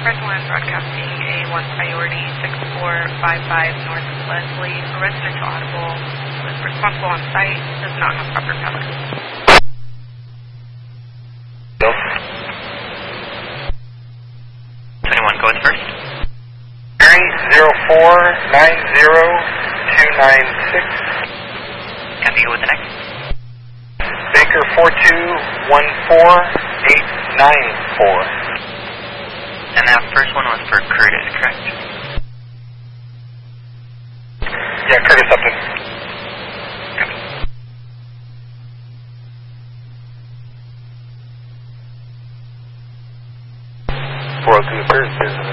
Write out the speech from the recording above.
Express 1 broadcasting A1 priority 6455 North Leslie. A residential audible who is responsible on site does not have proper power. Go. 21, go with first. Mary 0490296. Copy, go with the next. Baker 4214894. And that first one was for Curtis, correct? Yeah, Curtis Upton. 402 appearance.